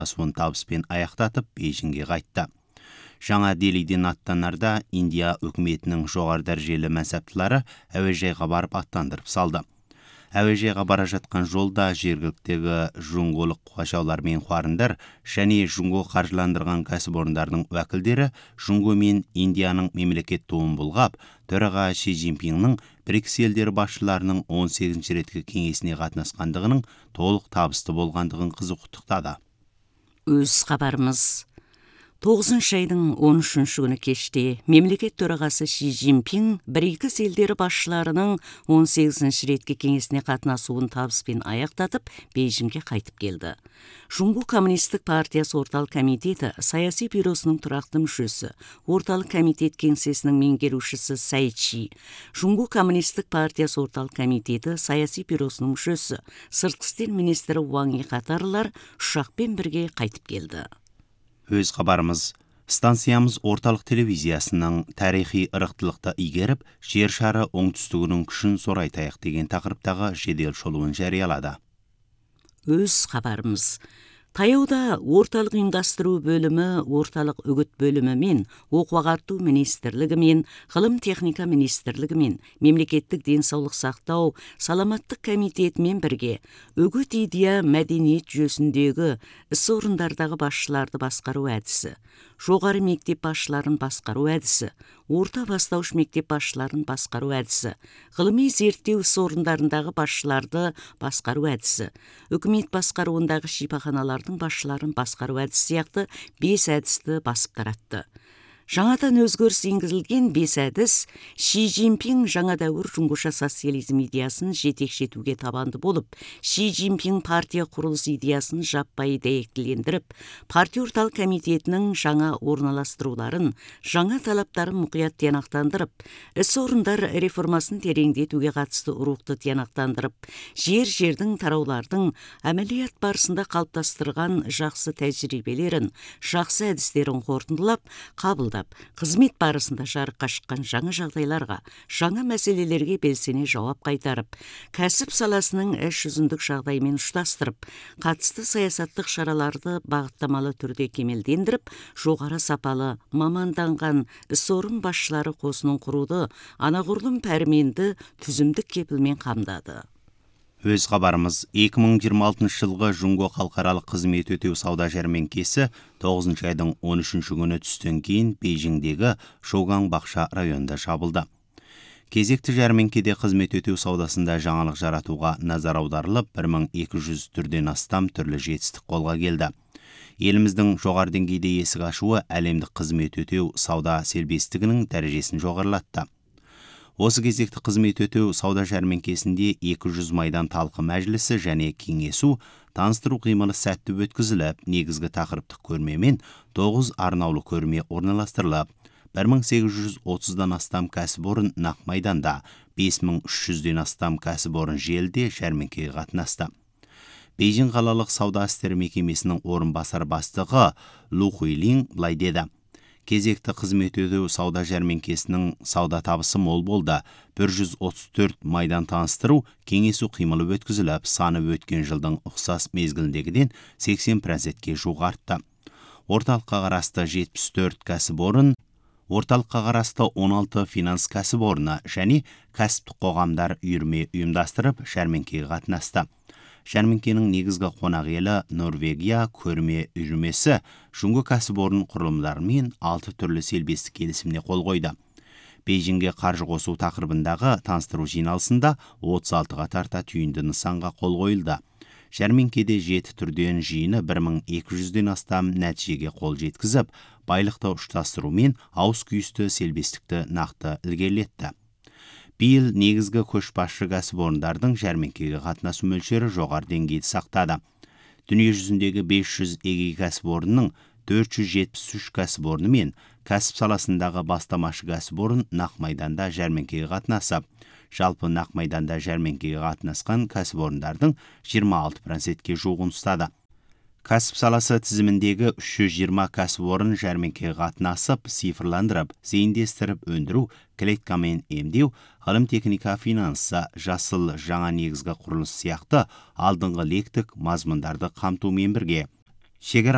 асуын табыспен аяқтатып Бейжіңге қайтты. Жаңа Делиден аттанарда Индия үкіметінің жоғары дәрежелі мәнсаптылары әуежайға барып аттандырып салды. Әуежайға бара жатқан жолда жергіліктегі жуңголық қуашаулар мен қуарындар және жуңго қаржыландырған кәсіпорындардың уәкілдері жуңго мен Индияның мемлекет туын бұлғап, төраға Ши Цзиньпиннің БРИКС елдері басшыларының 18-ші реткі кеңесіне қатынасқандығының толық табысты болғандығын құттықтады. Өз хабарымыз. 9-шы айдың 13-ші күні кеште мемлекет төрағасы Ши Цзиньпин БРИКС елдері басшыларының 18-ші реткі кеңесіне қатынасуын табыспен аяқтатып, Бейжіңге қайтып келді. Жуңго коммунистік партиясы орталық комитеті саяси бюросының тұрақты мүшесі, орталық комитет кеңсесінің меңгерушісі Сай Чи, Жуңго коммунистік партиясы орталық комитеті саяси бюросының мүшесі, сыртқы істер министрі Ван Yi қатарлылар ұшақпен бірге қайтып келді. Өз хабарымыз. Станциямыз орталық телевизиясының тарихи ырықтылықты игеріп, жер шары оңтүстігінің күшін сорайтайық деген тақырыптағы жедел шолуын жариялады. Өз хабарымыз. Таяуда орталық ұйымдастыру бөлімі, орталық үгіт бөлімі мен оқу-ағарту министрлігі мен ғылым техника министрлігі мен мемлекеттік денсаулық сақтау саламаттық комитетімен бірге үгіт идея мәдениет жүйесіндегі іс орындардағы басшыларды басқару әдісі, жоғары мектеп басшыларын басқару әдісі, орта бастауыш мектеп басшыларын басқару әдісі, ғылыми зерттеу іс орындарындағы басшыларды басқару әдісі, үкімет басқаруындағы шипаханалардың басшыларын басқару әдісі сияқты 5 әдісті басып таратты. Жаңадан өзгеріс енгізілген 5 әдіс Ши Цзиньпин жаңа дәуір жуңғоша социализм идеясын жетекші етуге табанды болып, Ши Цзиньпин партия құрылыс идеясын жаппай дәйектілендіріп, партия орталық комитетінің жаңа орналастыруларын, жаңа талаптарын мұқият тиянақтандырып, іс орындар реформасын тереңдетуге қатысты рухты тиянақтандырып, жердің тараулардың әмәлият барысында қалыптастырған жақсы тәжірибелерін, жақсы әдістерін қорытындылап, қабылдап, қызмет барысында жарыққа шыққан жаңа жағдайларға, жаңа мәселелерге белсене жауап қайтарып, кәсіп саласының іс жүзіндік жағдаймен ұштастырып, қатысты саясаттық шараларды бағыттамалы түрде кемелдендіріп, жоғары сапалы, маманданған іс орын басшылары қосынын құруды анағұрлым пәрменді түзімдік кепілмен қамдады. Өз хабарымыз. 2026 жылғы Жуңго халықаралық қызмет өтеу сауда жәрмеңкесі 9-шы айдың 13-ші күні түстен кейін Бейжіңдегі Шоугаң бақша районында жабылды. Кезекті жәрмеңкеде қызмет өтеу саудасында жаңалық жаратуға назар аударылып, 1200 түрден астам түрлі жетістік қолға келді. Еліміздің жоғары деңгейде есік ашуы әлемдік қызмет өтеу сауда сербестігінің дәрежесін жоғарылатты. Осы кезекті қызмет өтеу сауда жәрмеңкесінде 200 майдан талқы мәжілісі және кеңесу, таныстыру қимылы сәтті өткізіліп, негізгі тақырыптық көрме мен 9 арнаулы көрме орналастырылып, 1830-дан астам кәсіпорын нақ майданда, 5300-ден астам кәсіпорын желіде жәрмеңкеге қатынасты. Бейжің қалалық сауда істері мекемесінің орынбасар бастығы Лу Хуйлин былай деді. Кезекті қызмет өтеу сауда жәрмеңкесінің сауда табысы мол болды. 134 майдан таныстыру, кеңесу қимылы өткізіліп, саны өткен жылдың ұқсас мезгіліндегіден 80%-ке жуық артты. Орталыққа қарасты 74 кәсіпорын, орталыққа қарасты 16 финанс кәсіпорны және кәсіптік қоғамдар үйірме ұйымдастырып, жәрмеңкеге қатынасты. Жәрмеңкенің негізгі қонақ елі Норвегия көрме үйірмесі Жуңго кәсіпорын құрылымдарымен 6 түрлі селбестік келісіміне қол қойды. Бейжіңге қаржы қосу тақырыбындағы таныстыру жиналысында 36-ға тарта түйінді нысанға қол қойылды. Жәрмеңкеде 7 түрден жиыны 1200-ден астам нәтижеге қол жеткізіп, байлықты ұштастыру мен ауыз күйісті селбестікті нақты ілгерілетті. Биыл негізгі көшбасшы кәсіпорындардың жәрмеңкеге қатынасу мөлшері жоғары деңгейді сақтады. Дүние жүзіндегі 500 егей кәсіпорынның 473 кәсіпорны мен кәсіп саласындағы бастамашы кәсіпорын нақ майданда жәрмеңкеге қатынасып, жалпы нақ майданда жәрмеңкеге қатынасқан кәсіпорындардың 26%-ке жуығын ұстады. Кәсіп саласы тізіміндегі 320 кәсіпорын жәрмеңкеге қатынасып, цифрландырып, зейіндестіріп өндіру, клеткамен емдеу, ғылым техника финансы, жасыл жаңа негізгі құрылыс сияқты алдыңғы лектік мазмұндарды қамтумен бірге шекара